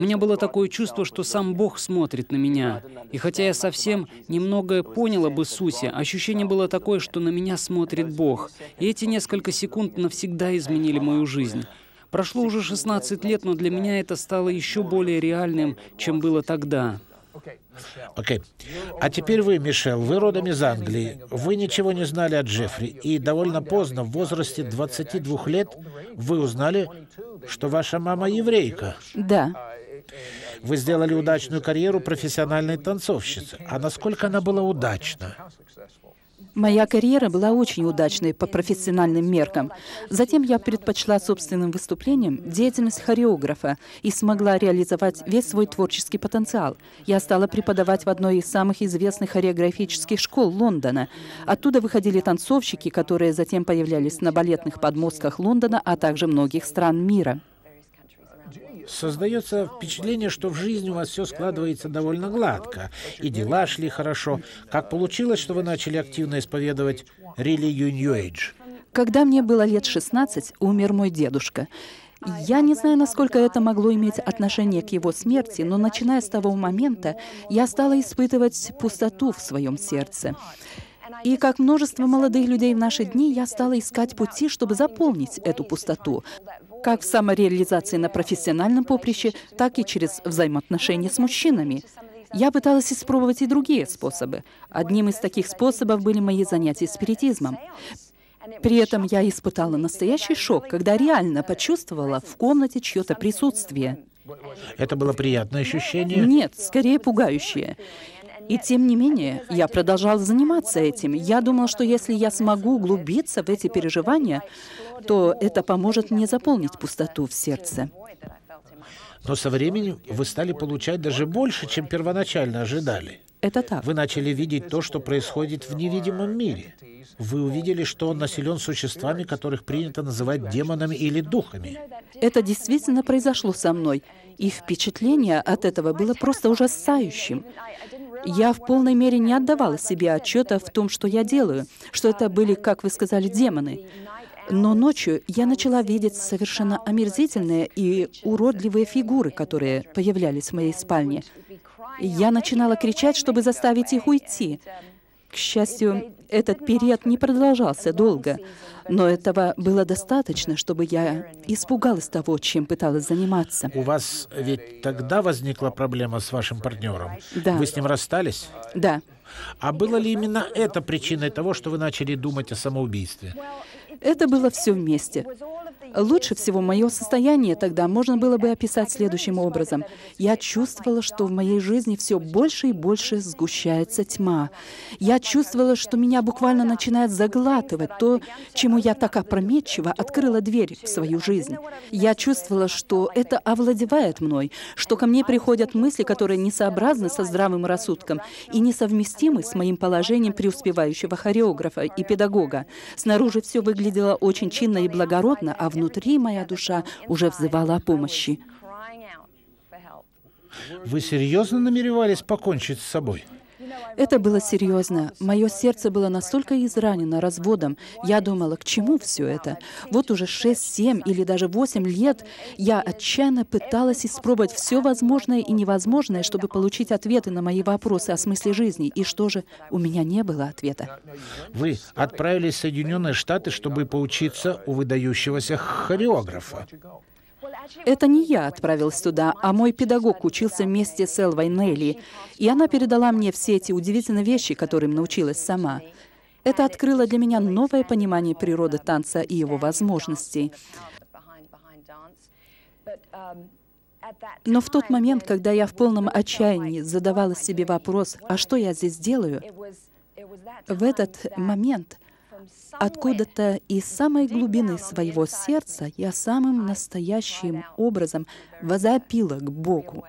У меня было такое чувство, что сам Бог смотрит на меня. И хотя я совсем немного понял об Иисусе, ощущение было такое, что на меня смотрит Бог. И эти несколько секунд навсегда изменили мою жизнь. Прошло уже 16 лет, но для меня это стало еще более реальным, чем было тогда. Окей. А теперь вы, Мишель, вы родом из Англии. Вы ничего не знали о Джеффри. И довольно поздно, в возрасте 22 лет, вы узнали, что ваша мама еврейка. Да. Вы сделали удачную карьеру профессиональной танцовщицы. А насколько она была удачна? Моя карьера была очень удачной по профессиональным меркам. Затем я предпочла собственным выступлениям деятельность хореографа и смогла реализовать весь свой творческий потенциал. Я стала преподавать в одной из самых известных хореографических школ Лондона. Оттуда выходили танцовщики, которые затем появлялись на балетных подмостках Лондона, а также многих стран мира. Создается впечатление, что в жизни у вас все складывается довольно гладко, и дела шли хорошо. Как получилось, что вы начали активно исповедовать религию New Age? Когда мне было лет 16, умер мой дедушка. Я не знаю, насколько это могло иметь отношение к его смерти, но начиная с того момента я стала испытывать пустоту в своем сердце. И как множество молодых людей в наши дни, я стала искать пути, чтобы заполнить эту пустоту, как в самореализации на профессиональном поприще, так и через взаимоотношения с мужчинами. Я пыталась испробовать и другие способы. Одним из таких способов были мои занятия спиритизмом. При этом я испытала настоящий шок, когда реально почувствовала в комнате чье-то присутствие. Это было приятное ощущение? Нет, скорее пугающее. И тем не менее, я продолжала заниматься этим. Я думала, что если я смогу углубиться в эти переживания, то это поможет мне заполнить пустоту в сердце. Но со временем вы стали получать даже больше, чем первоначально ожидали. Это так. Вы начали видеть то, что происходит в невидимом мире. Вы увидели, что он населен существами, которых принято называть демонами или духами. Это действительно произошло со мной. И впечатление от этого было просто ужасающим. Я в полной мере не отдавала себе отчета в том, что я делаю, что это были, как вы сказали, демоны. Но ночью я начала видеть совершенно омерзительные и уродливые фигуры, которые появлялись в моей спальне. Я начинала кричать, чтобы заставить их уйти. К счастью, этот период не продолжался долго, но этого было достаточно, чтобы я испугалась того, чем пыталась заниматься. У вас ведь тогда возникла проблема с вашим партнером? Да. Вы с ним расстались? Да. А было ли именно это причиной того, что вы начали думать о самоубийстве? Это было все вместе. Лучше всего мое состояние тогда можно было бы описать следующим образом. Я чувствовала, что в моей жизни все больше и больше сгущается тьма. Я чувствовала, что меня буквально начинает заглатывать то, чему я так опрометчиво открыла дверь в свою жизнь. Я чувствовала, что это овладевает мной, что ко мне приходят мысли, которые несообразны со здравым рассудком и несовместимы с моим положением преуспевающего хореографа и педагога. Снаружи все выглядело очень чинно и благородно, а внутри моя душа уже взывала о помощи. Вы серьезно намеревались покончить с собой? Это было серьезно. Мое сердце было настолько изранено разводом. Я думала, к чему все это? Вот уже 6, 7 или даже 8 лет я отчаянно пыталась испробовать все возможное и невозможное, чтобы получить ответы на мои вопросы о смысле жизни. И что же? У меня не было ответа. Вы отправились в Соединенные Штаты, чтобы поучиться у выдающегося хореографа. Это не я отправилась туда, а мой педагог учился вместе с Элвой Нелли, и она передала мне все эти удивительные вещи, которым научилась сама. Это открыло для меня новое понимание природы танца и его возможностей. Но в тот момент, когда я в полном отчаянии задавала себе вопрос, а что я здесь делаю, в этот момент откуда-то из самой глубины своего сердца я самым настоящим образом возопила к Богу.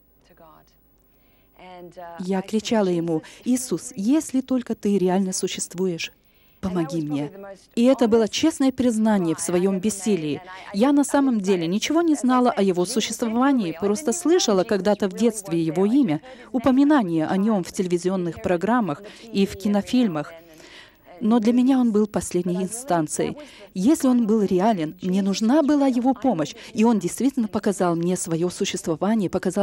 Я кричала Ему: «Иисус, если только Ты реально существуешь, помоги мне». И это было честное признание в своем бессилии. Я на самом деле ничего не знала о Его существовании, просто слышала когда-то в детстве Его имя, упоминания о Нем в телевизионных программах и в кинофильмах. Но для меня он был последней инстанцией. Если он был реален, мне нужна была его помощь, и он действительно показал мне свое существование, показал